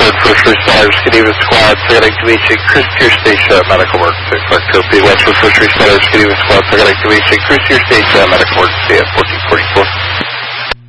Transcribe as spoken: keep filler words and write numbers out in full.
Westford First Responders, good evening squad, second activation, cruise to your station, medical emergency. Clark Cope, Westford First Responders, good evening squad, second activation, cruise to your station, medical emergency at fourteen